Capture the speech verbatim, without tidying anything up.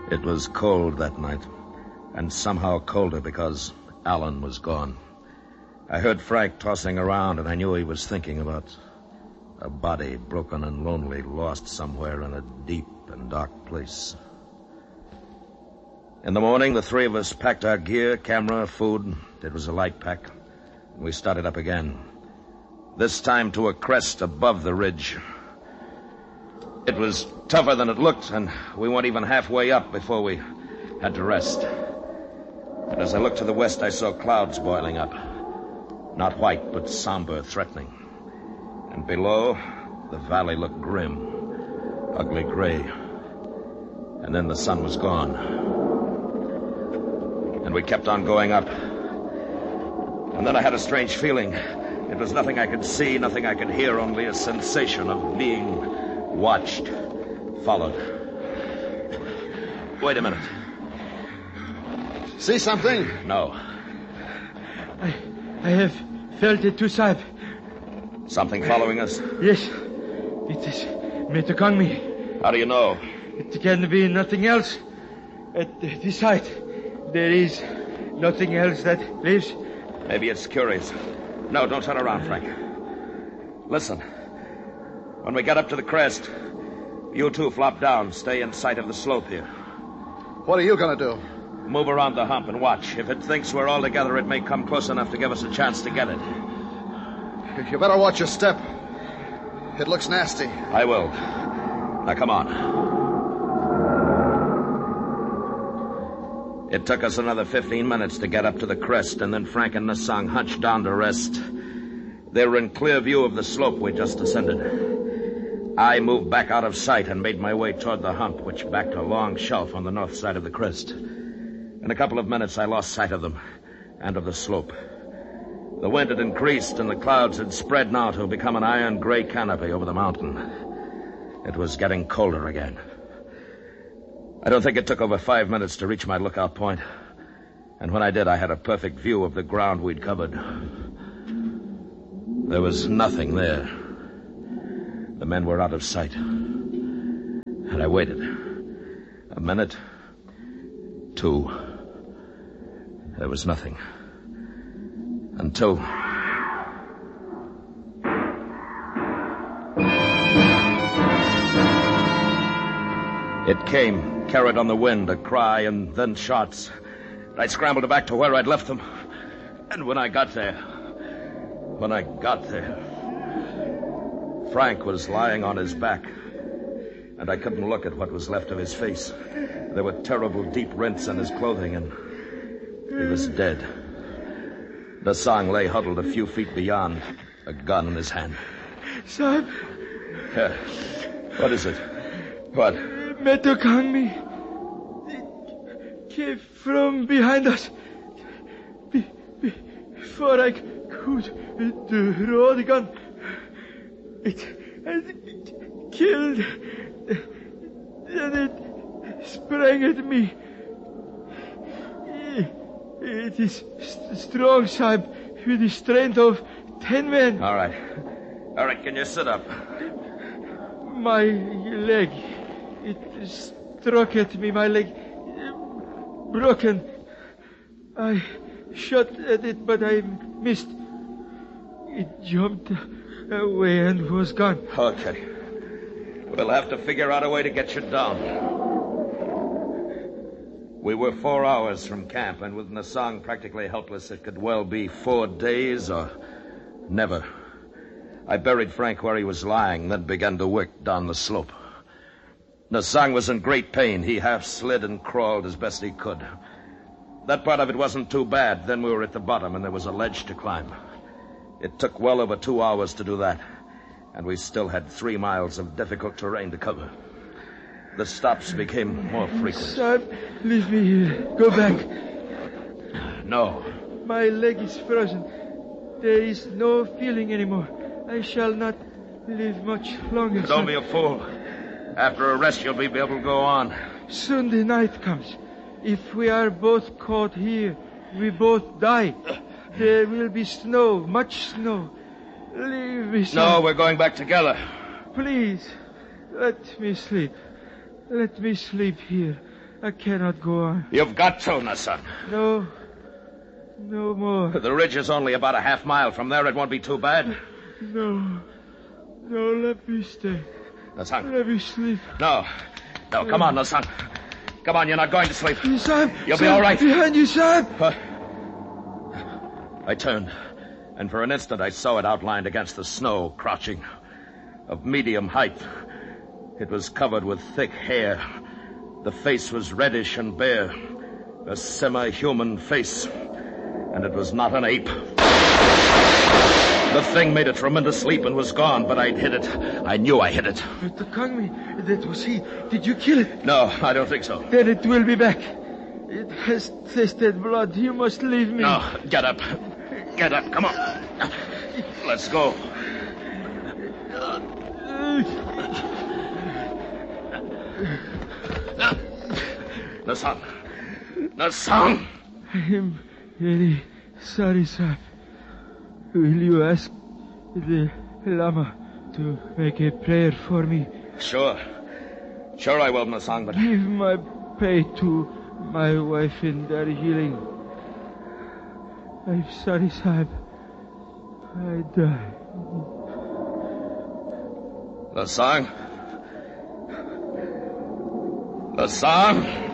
It was cold that night, and somehow colder because Alan was gone. I heard Frank tossing around, and I knew he was thinking about a body broken and lonely, lost somewhere in a deep and dark place. In the morning, the three of us packed our gear, camera, food. It was a light pack. And we started up again. This time to a crest above the ridge. It was tougher than it looked, and we weren't even halfway up before we had to rest. But as I looked to the west, I saw clouds boiling up. Not white, but somber, threatening. And below, the valley looked grim, ugly gray. And then the sun was gone. And we kept on going up. And then I had a strange feeling. It was nothing I could see, nothing I could hear, only a sensation of being watched, followed. Wait a minute. See something? No. I, I have felt it too, Sahib. Something following us? Yes. It is Metokangmi. How do you know? It can be nothing else. At this height, there is nothing else that lives. Maybe it's curious. No, don't turn around, Frank. Listen. When we get up to the crest, you two flop down. Stay in sight of the slope here. What are you going to do? Move around the hump and watch. If it thinks we're all together, it may come close enough to give us a chance to get it. You better watch your step. It looks nasty. I will. Now, come on. It took us another fifteen minutes to get up to the crest, and then Frank and Nasang hunched down to rest. They were in clear view of the slope we just ascended. I moved back out of sight and made my way toward the hump, which backed a long shelf on the north side of the crest. In a couple of minutes, I lost sight of them and of the slope. The wind had increased, and the clouds had spread now to become an iron gray canopy over the mountain. It was getting colder again. I don't think it took over five minutes to reach my lookout point. And when I did, I had a perfect view of the ground we'd covered. There was nothing there. The men were out of sight. And I waited. A minute. Two. There was nothing. Until... It came, carried on the wind, a cry and then shots. I scrambled back to where I'd left them. And when I got there... When I got there... Frank was lying on his back. And I couldn't look at what was left of his face. There were terrible deep rents in his clothing, and he was dead. Nasang lay huddled a few feet beyond, a gun in his hand. Sahib. Uh, what is it? What? Metokangmi. It came from behind us. Be, be, before I could draw the gun, it, it killed. Then it sprang at me. It is st- strong, Sahib, with the strength of ten men. All right. All right, can you sit up? My leg, it struck at me, my leg broken. I shot at it, but I missed. It jumped away and was gone. Okay. We'll have to figure out a way to get you down. We were four hours from camp, and with Nasang practically helpless, it could well be four days or never. I buried Frank where he was lying, then began to work down the slope. Nasang was in great pain. He half slid and crawled as best he could. That part of it wasn't too bad. Then we were at the bottom, and there was a ledge to climb. It took well over two hours to do that, and we still had three miles of difficult terrain to cover. The stops became more frequent. Sahib, leave me here. Go back. No. My leg is frozen. There is no feeling anymore. I shall not live much longer. Don't be a fool. After a rest, you'll be able to go on. Soon the night comes. If we are both caught here, we both die. There will be snow, much snow. Leave me, Sahib. No, we're going back together. Please, let me sleep. Let me sleep here. I cannot go on. You've got to, Nassan. No. No more. The ridge is only about a half mile. From there, it won't be too bad. No. No, let me stay. Nassan. Let me sleep. No. No, come on, Nassan. Come on, you're not going to sleep. Sam, You'll Sam, be all right. Behind you, Sam. Uh, I turned, and for an instant I saw it outlined against the snow, crouching, of medium height. It was covered with thick hair. The face was reddish and bare, a semi-human face, and it was not an ape. The thing made a tremendous leap and was gone, but I'd hit it. I knew I hit it. But the Kangmi, that was he. Did you kill it? No, I don't think so. Then it will be back. It has tasted blood. You must leave me. No, get up. Get up, come on. Let's go. Nassan. Nassan. I am very sorry, sir. Will you ask the Lama to make a prayer for me? Sure. Sure I will, Nassan, but... Give my pay to my wife in Darjeeling. I'm sorry, Sahib. I die. Nassan. Nassan.